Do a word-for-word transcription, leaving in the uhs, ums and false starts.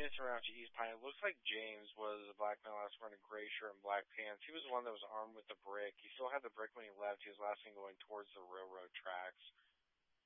Innocent Route to East Pine. It looks like James was a black male last wearing a gray shirt and black pants. He was the one that was armed with the brick. He still had the brick when he left. He was last seen going towards the railroad tracks.